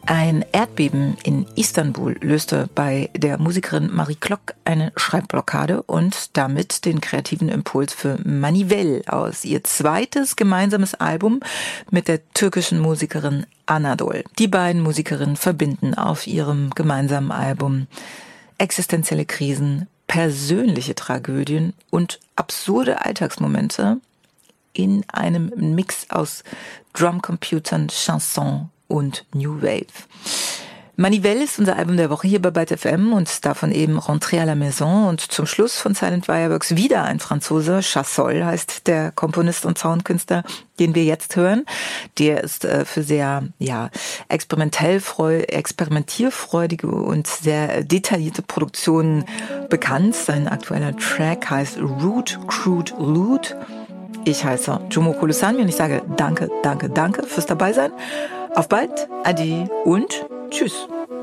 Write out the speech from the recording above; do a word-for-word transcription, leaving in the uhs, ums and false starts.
Ein Erdbeben in Istanbul löste bei der Musikerin Marie Klock eine Schreibblockade und damit den kreativen Impuls für Manivelle aus, ihr zweites gemeinsames Album mit der türkischen Musikerin Anadol. Die beiden Musikerinnen verbinden auf ihrem gemeinsamen Album existenzielle Krisen, persönliche Tragödien und absurde Alltagsmomente in einem Mix aus Drumcomputern, Chanson und New Wave. Manivelle ist unser Album der Woche hier bei Byte F M und davon eben Rentrée à la Maison und zum Schluss von Silent Fireworks wieder ein Franzose, Chassol heißt der Komponist und Soundkünstler, den wir jetzt hören. Der ist äh, für sehr ja experimentell freu, experimentierfreudige und sehr detaillierte Produktionen bekannt. Sein aktueller Track heißt Root Crude Loot. Ich heiße Jomo Kolosani und ich sage danke, danke, danke fürs Dabeisein. Auf bald, adi und tschüss.